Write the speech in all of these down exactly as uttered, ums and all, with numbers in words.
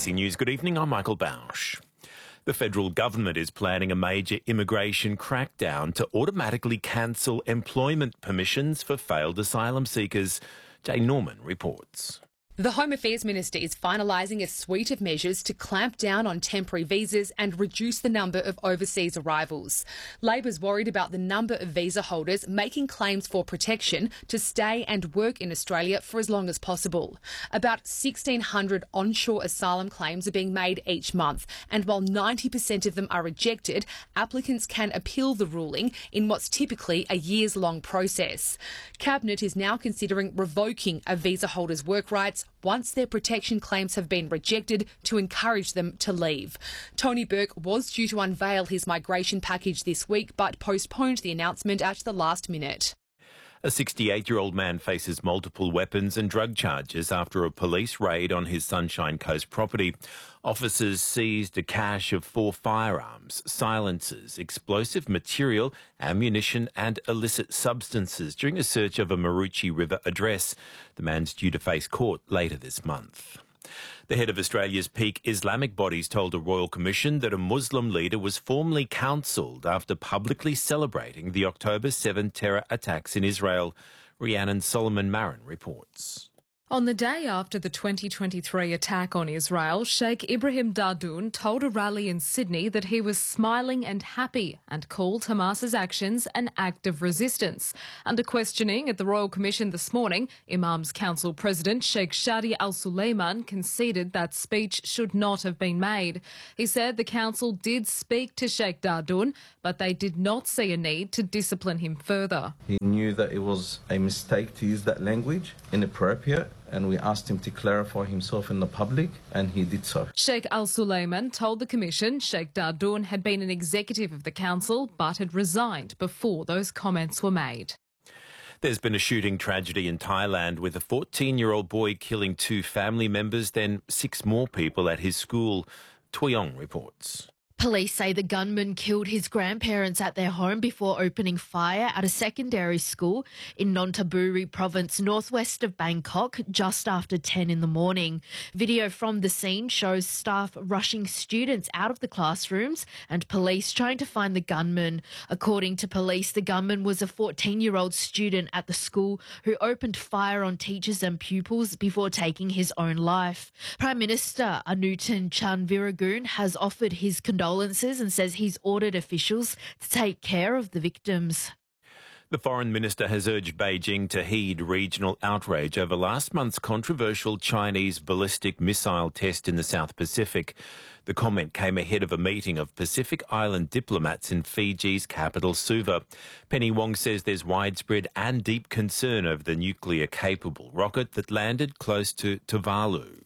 C News, good evening, I'm Michael Bausch. The federal government is planning a major immigration crackdown to automatically cancel employment permissions for failed asylum seekers. Jay Norman reports. The Home Affairs Minister is finalising a suite of measures to clamp down on temporary visas and reduce the number of overseas arrivals. Labor's worried about the number of visa holders making claims for protection to stay and work in Australia for as long as possible. About sixteen hundred onshore asylum claims are being made each month, and while ninety percent of them are rejected, applicants can appeal the ruling in what's typically a years-long process. Cabinet is now considering revoking a visa holder's work rights once their protection claims have been rejected to encourage them to leave. Tony Burke was due to unveil his migration package this week but postponed the announcement at the last minute. A sixty-eight-year-old man faces multiple weapons and drug charges after a police raid on his Sunshine Coast property. Officers seized a cache of four firearms, silencers, explosive material, ammunition and illicit substances during a search of a Maroochy River address. The man's due to face court later this month. The head of Australia's peak Islamic bodies told a royal commission that a Muslim leader was formally counselled after publicly celebrating the October seventh terror attacks in Israel. Rhiannon Solomon-Marin reports. On the day after the twenty twenty-three attack on Israel, Sheikh Ibrahim Dardoun told a rally in Sydney that he was smiling and happy and called Hamas's actions an act of resistance. Under questioning at the Royal Commission this morning, Imams Council President Sheikh Shadi Al Suleiman conceded that speech should not have been made. He said the council did speak to Sheikh Dardoun, but they did not see a need to discipline him further. He knew that it was a mistake to use that language, inappropriate, and we asked him to clarify himself in the public, and he did so. Sheikh Al Suleiman told the Commission Sheikh Dardoun had been an executive of the council but had resigned before those comments were made. There's been a shooting tragedy in Thailand with a fourteen-year-old boy killing two family members, then six more people at his school. Tuyong reports. Police say the gunman killed his grandparents at their home before opening fire at a secondary school in Nonthaburi province northwest of Bangkok just after ten in the morning. Video from the scene shows staff rushing students out of the classrooms and police trying to find the gunman. According to police, the gunman was a fourteen-year-old student at the school who opened fire on teachers and pupils before taking his own life. Prime Minister Anutin Chanvirakul has offered his condolences and says he's ordered officials to take care of the victims. The Foreign Minister has urged Beijing to heed regional outrage over last month's controversial Chinese ballistic missile test in the South Pacific. The comment came ahead of a meeting of Pacific Island diplomats in Fiji's capital, Suva. Penny Wong says there's widespread and deep concern over the nuclear-capable rocket that landed close to Tuvalu.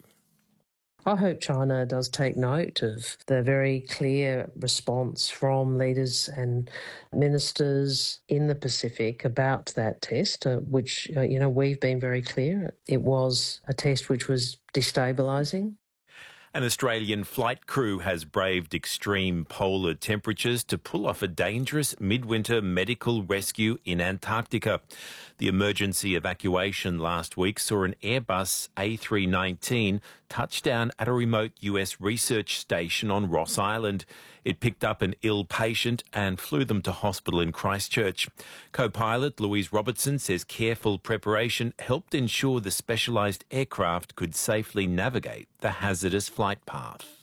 I hope China does take note of the very clear response from leaders and ministers in the Pacific about that test, uh, which, uh, you know, we've been very clear. It was a test which was destabilising. An Australian flight crew has braved extreme polar temperatures to pull off a dangerous midwinter medical rescue in Antarctica. The emergency evacuation last week saw an Airbus A three nineteen touch down at a remote U S research station on Ross Island. It picked up an ill patient and flew them to hospital in Christchurch. Co-pilot Louise Robertson says careful preparation helped ensure the specialised aircraft could safely navigate the hazardous flight path.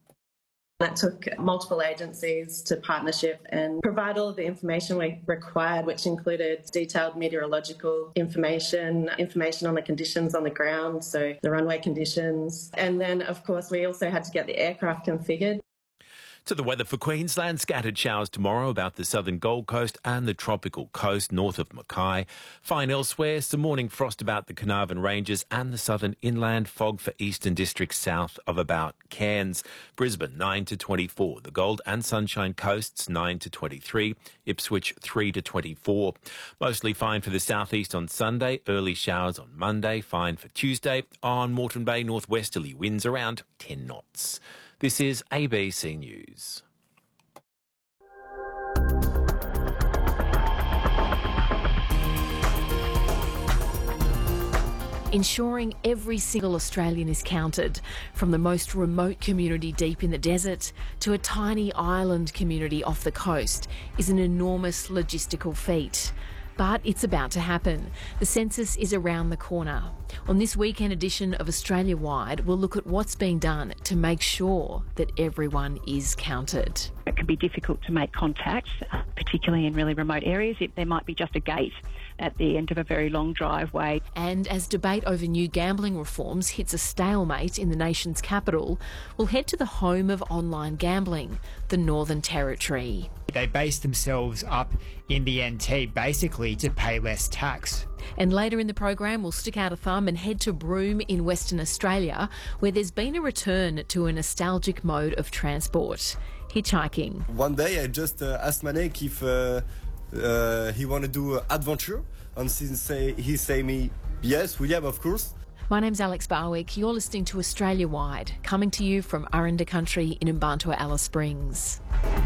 That took multiple agencies to partnership and provide all of the information we required, which included detailed meteorological information, information on the conditions on the ground, so the runway conditions. And then, of course, we also had to get the aircraft configured. To the weather for Queensland, scattered showers tomorrow about the southern Gold Coast and the tropical coast north of Mackay. Fine elsewhere, some morning frost about the Carnarvon Ranges and the southern inland, fog for eastern districts south of about Cairns. Brisbane nine to twenty-four, the Gold and Sunshine Coasts nine to twenty-three, Ipswich three to twenty-four. Mostly fine for the southeast on Sunday, early showers on Monday, fine for Tuesday. On Moreton Bay, northwesterly winds around ten knots. This is A B C News. ensuring every single Australian is counted, from the most remote community deep in the desert to a tiny island community off the coast, is an enormous logistical feat. But it's about to happen. The census is around the corner. On this weekend edition of Australia Wide, we'll look at what's being done to make sure that everyone is counted. It can be difficult to make contact, particularly in really remote areas. It, there might be just a gate at the end of a very long driveway. And as debate over new gambling reforms hits a stalemate in the nation's capital, we'll head to the home of online gambling, the Northern Territory. They base themselves up in the N T basically to pay less tax. And later in the program, we'll stick out a thumb and head to Broome in Western Australia, where there's been a return to a nostalgic mode of transport: hitchhiking. One day I just uh, asked Manek if uh, uh, he want to do uh, adventure, and since say, he say me, yes, William, of course. My name's Alex Barwick. You're listening to Australia Wide, coming to you from Aranda Country in Mbantua Alice Springs.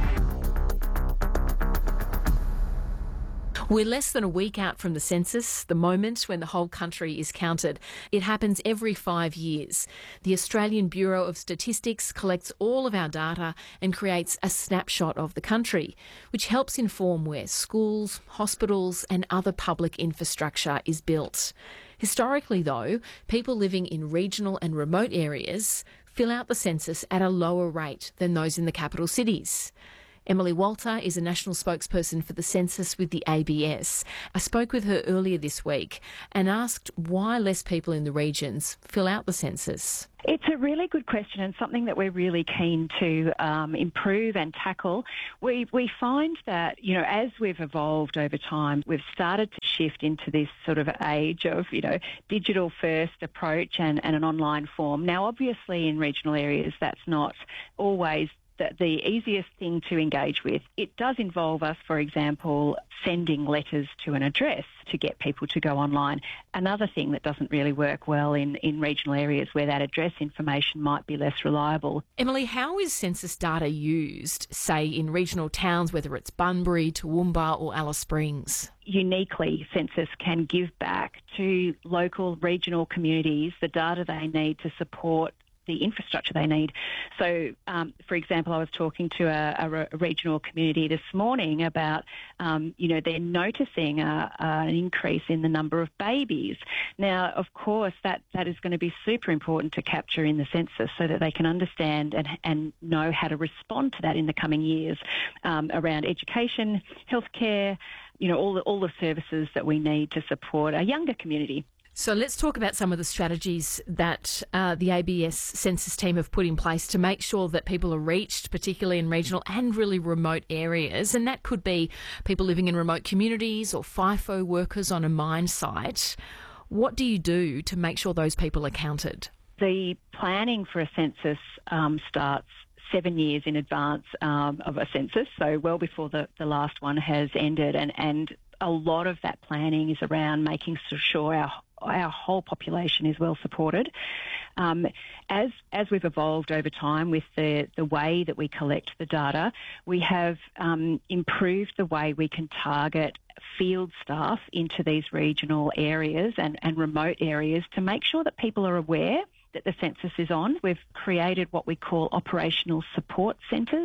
We're less than a week out from the census, the moment when the whole country is counted. It happens every five years. The Australian Bureau of Statistics collects all of our data and creates a snapshot of the country, which helps inform where schools, hospitals and other public infrastructure is built. Historically, though, people living in regional and remote areas fill out the census at a lower rate than those in the capital cities. Emily Walter is a national spokesperson for the census with the A B S. I spoke with her earlier this week and asked why less people in the regions fill out the census. It's a really good question and something that we're really keen to um, improve and tackle. We we find that, you know, as we've evolved over time, we've started to shift into this sort of age of, you know, digital first approach and, and an online form. Now, obviously in regional areas, that's not always the easiest thing to engage with. It does involve us, for example, sending letters to an address to get people to go online. Another thing that doesn't really work well in, in regional areas where that address information might be less reliable. Emily, how is census data used, say, in regional towns, whether it's Bunbury, Toowoomba or Alice Springs? Uniquely, census can give back to local regional communities the data they need to support the infrastructure they need. So, um, for example, I was talking to a, a, a regional community this morning about, um, you know, they're noticing a, a, an increase in the number of babies. Now, of course, that, that is going to be super important to capture in the census so that they can understand and, and know how to respond to that in the coming years um, around education, healthcare, you know, all the, all the services that we need to support a younger community. So let's talk about some of the strategies that uh, the A B S census team have put in place to make sure that people are reached, particularly in regional and really remote areas. And that could be people living in remote communities or FIFO workers on a mine site. What do you do to make sure those people are counted? The planning for a census um, starts seven years in advance um, of a census, so well before the, the last one has ended. And, and a lot of that planning is around making sure our our whole population is well supported. Um, as as we've evolved over time with the, the way that we collect the data, we have um, improved the way we can target field staff into these regional areas and, and remote areas to make sure that people are aware that the census is on. We've created what we call operational support centres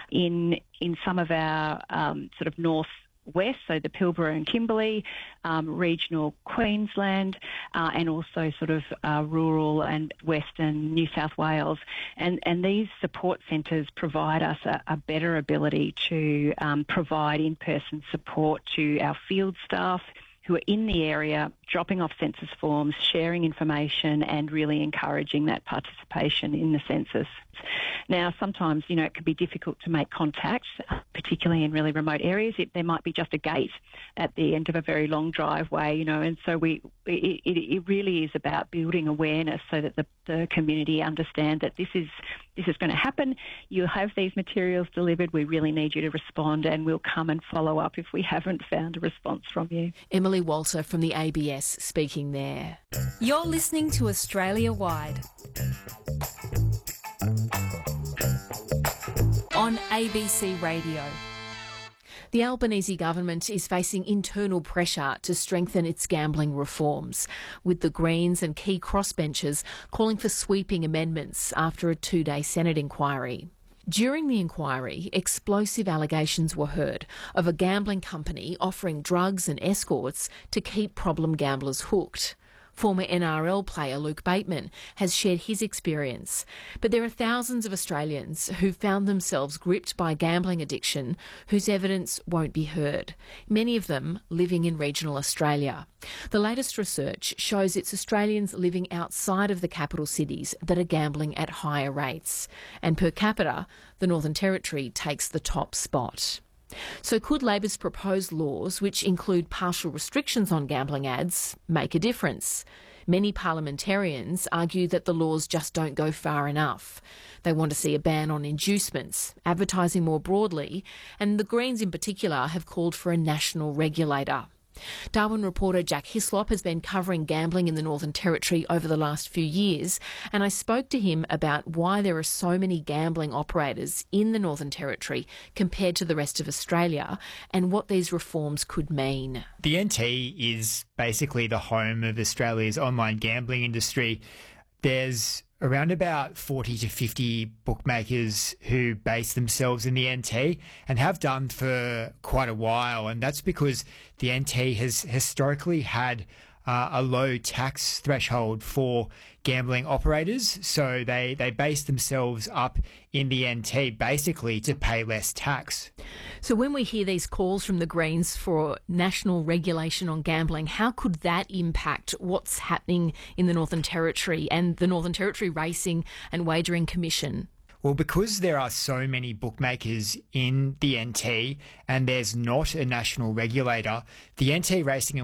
in in some of our um, sort of north west, so the Pilbara and Kimberley, um, regional Queensland, uh, and also sort of uh, rural and western New South Wales. And, and these support centres provide us a, a better ability to um, provide in-person support to our field staff who are in the area, dropping off census forms, sharing information and really encouraging that participation in the census. Now, sometimes, you know, it can be difficult to make contact, particularly in really remote areas. It, there might be just a gate at the end of a very long driveway, you know, and so we it, it, it really is about building awareness so that the, the community understand that this is this is going to happen. You'll have these materials delivered. We really need you to respond, and we'll come and follow up if we haven't found a response from you. Emily Walter from the A B S speaking there. You're listening to Australia Wide on A B C Radio. The Albanese government is facing internal pressure to strengthen its gambling reforms, with the Greens and key crossbenchers calling for sweeping amendments after a two-day Senate inquiry. During the inquiry, explosive allegations were heard of a gambling company offering drugs and escorts to keep problem gamblers hooked. Former N R L player Luke Bateman has shared his experience, but there are thousands of Australians who found themselves gripped by gambling addiction whose evidence won't be heard, many of them living in regional Australia. The latest research shows it's Australians living outside of the capital cities that are gambling at higher rates, and per capita, the Northern Territory takes the top spot. So could Labor's proposed laws, which include partial restrictions on gambling ads, make a difference? Many parliamentarians argue that the laws just don't go far enough. They want to see a ban on inducements, advertising more broadly, and the Greens in particular have called for a national regulator. Darwin reporter Jack Hislop has been covering gambling in the Northern Territory over the last few years, and I spoke to him about why there are so many gambling operators in the Northern Territory compared to the rest of Australia, and what these reforms could mean. The N T is basically the home of Australia's online gambling industry. There's around about forty to fifty bookmakers who base themselves in the N T and have done for quite a while. And that's because the N T has historically had uh, a low tax threshold for gambling operators. So they, they base themselves up in the N T basically to pay less tax. So when we hear these calls from the Greens for national regulation on gambling, how could that impact what's happening in the Northern Territory and the Northern Territory Racing and Wagering Commission? Well, because there are so many bookmakers in the N T and there's not a national regulator, the N T Racing and